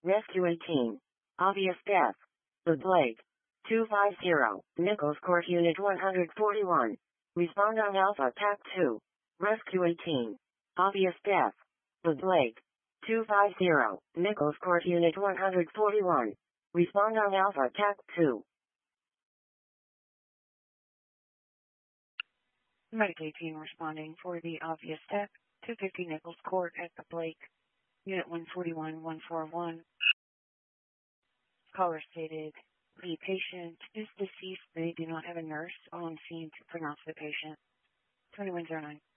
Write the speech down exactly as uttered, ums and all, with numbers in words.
Rescue eighteen. Obvious death. The Blake. two five zero. Nichols Court Unit one forty-one. Respond on Alpha T A C two. Rescue eighteen. Obvious death. The Blake. two five zero. Nichols Court Unit one forty-one. Respond on Alpha T A C two. Medic eighteen responding for the obvious death. two fifty Nichols Court at the Blake. Unit one forty-one one forty-one. Caller stated the patient is deceased. They do not have a nurse on scene to pronounce the patient. twenty-one oh nine.